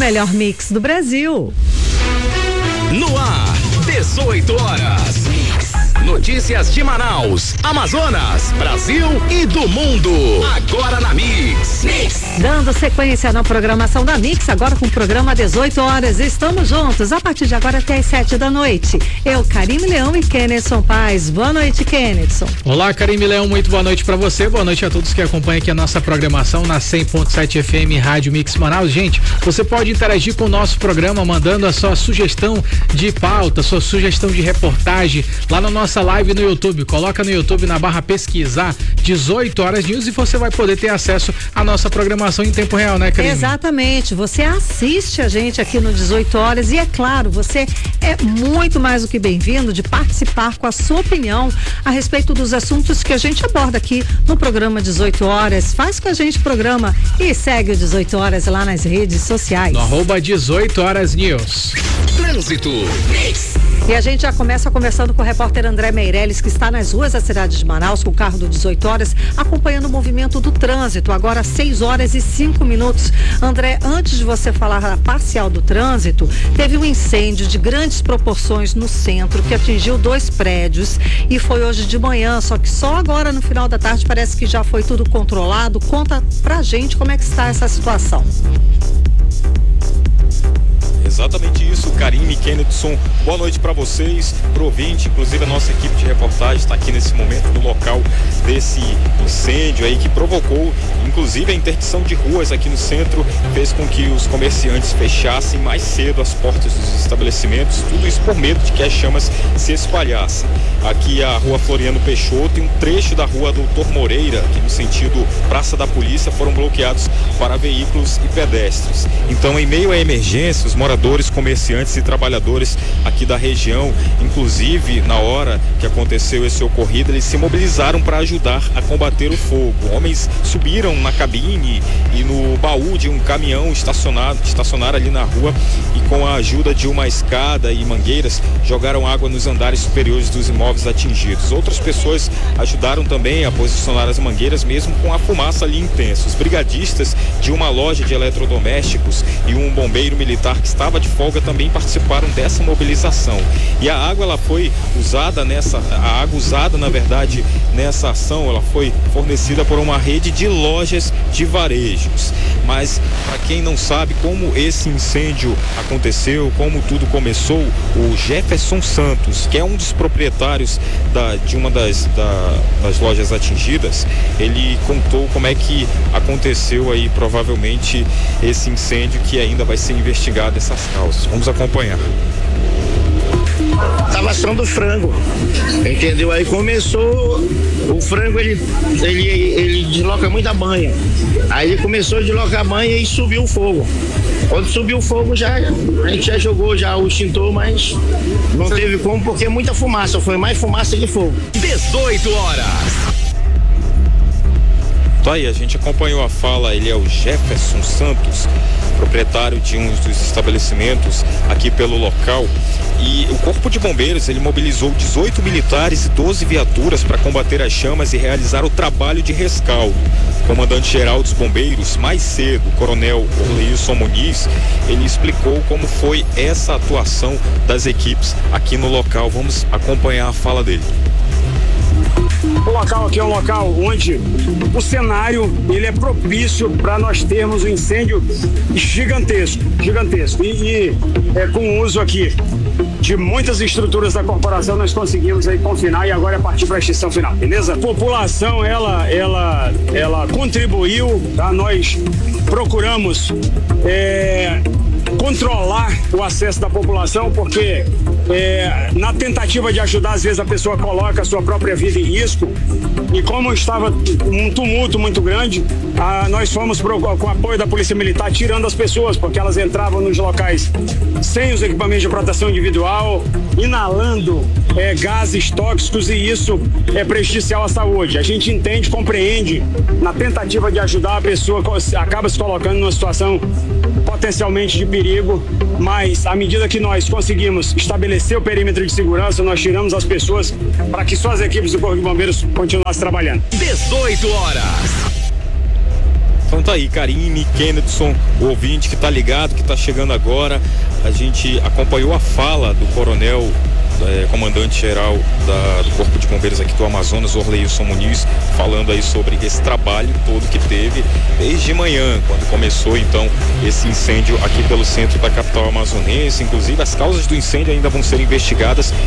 melhor mix do Brasil. No ar, 18 horas. Notícias de Manaus, Amazonas, Brasil e do mundo. Agora na Mix. Dando sequência na programação da Mix, agora com o programa 18 horas. Estamos juntos a partir de agora até as 7 da noite. Eu, Karime Leão e Kennedson Paz. Boa noite, Kennedson. Olá, Karime Leão, muito boa noite pra você. Boa noite a todos que acompanham aqui a nossa programação na 100.7 FM Rádio Mix Manaus. Gente, você pode interagir com o nosso programa mandando a sua sugestão de pauta, sua sugestão de reportagem lá na nossa live no YouTube. Coloca no YouTube na barra pesquisar 18 horas news e você vai poder ter acesso à nossa programação em tempo real, né, Karine? Exatamente, você assiste a gente aqui no 18 horas e é claro, você é muito mais do que bem-vindo de participar com a sua opinião a respeito dos assuntos que a gente aborda aqui no programa 18 horas. Faz com a gente o programa e segue o 18 horas lá nas redes sociais. No arroba 18 horas news. Trânsito. E a gente já começa conversando com o repórter André Meirelles, que está nas ruas da cidade de Manaus com o carro do 18 horas, acompanhando o movimento do trânsito, agora 6 horas e 5 minutos. André, antes de você falar da parcial do trânsito, teve um incêndio de grandes proporções no centro que atingiu 2 prédios e foi hoje de manhã, só que só agora no final da tarde parece que já foi tudo controlado. Conta pra gente como é que está essa situação. Exatamente isso, Karime, Kennedson, boa noite para vocês, pro ouvinte, inclusive a nossa equipe de reportagem está aqui nesse momento no local desse incêndio aí que provocou, inclusive a interdição de ruas aqui no centro, fez com que os comerciantes fechassem mais cedo as portas dos estabelecimentos, tudo isso por medo de que as chamas se espalhassem. Aqui a rua Floriano Peixoto e um trecho da rua Doutor Moreira, aqui no sentido Praça da Polícia, foram bloqueados para veículos e pedestres. Então, em meio à emergência, os moradores, comerciantes e trabalhadores aqui da região, inclusive na hora que aconteceu esse ocorrido, eles se mobilizaram para ajudar a combater o fogo. Homens subiram na cabine e no baú de um caminhão estacionaram ali na rua e com a ajuda de uma escada e mangueiras jogaram água nos andares superiores dos imóveis atingidos. Outras pessoas ajudaram também a posicionar as mangueiras mesmo com a fumaça ali intensa. Os brigadistas de uma loja de eletrodomésticos e um bombeiro militar que estava de folga também participaram dessa mobilização. E a água, ela foi usada na verdade nessa ação, ela foi fornecida por uma rede de lojas de varejos. Mas para quem não sabe como esse incêndio aconteceu, como tudo começou, o Jefferson Santos, que é um dos proprietários de uma das lojas atingidas, ele contou como é que aconteceu aí provavelmente esse incêndio, que ainda vai ser investigado essas causas. Vamos acompanhar. Tava assando frango, entendeu? Aí começou, o frango ele desloca muita banha. Aí ele começou a deslocar a banha e subiu o fogo. Quando subiu o fogo, a gente já jogou o extintor, mas não teve como, porque é muita fumaça, foi mais fumaça que fogo. 18 horas. Tá aí, a gente acompanhou a fala, ele é o Jefferson Santos, proprietário de um dos estabelecimentos aqui pelo local. E o Corpo de Bombeiros, ele mobilizou 18 militares e 12 viaturas para combater as chamas e realizar o trabalho de rescaldo. O comandante-geral dos bombeiros, mais cedo, o coronel Orleilson Muniz, ele explicou como foi essa atuação das equipes aqui no local. Vamos acompanhar a fala dele. O local aqui é um local onde o cenário ele é propício para nós termos um incêndio gigantesco. E com o uso aqui de muitas estruturas da corporação, nós conseguimos aí confinar e agora é partir para a extinção final, beleza? A população, ela contribuiu, tá? Nós procuramos controlar o acesso da população, porque na tentativa de ajudar, às vezes a pessoa coloca a sua própria vida em risco, e como estava um tumulto muito grande, nós fomos com o apoio da Polícia Militar tirando as pessoas, porque elas entravam nos locais sem os equipamentos de proteção individual, inalando gases tóxicos, e isso é prejudicial à saúde. A gente entende, compreende, na tentativa de ajudar, a pessoa acaba se colocando numa situação potencialmente de perigo, mas à medida que nós conseguimos estabelecer o perímetro de segurança, nós tiramos as pessoas para que só as equipes do Corpo de Bombeiros continuassem trabalhando. 18 horas. Então tá aí, Karine, Kennedson, o ouvinte que tá ligado, que tá chegando agora. A gente acompanhou a fala do coronel, comandante-geral do Corpo de Bombeiros aqui do Amazonas, Orleilson Muniz, falando aí sobre esse trabalho todo que teve desde manhã, quando começou então esse incêndio aqui pelo centro da capital amazonense. Inclusive as causas do incêndio ainda vão ser investigadas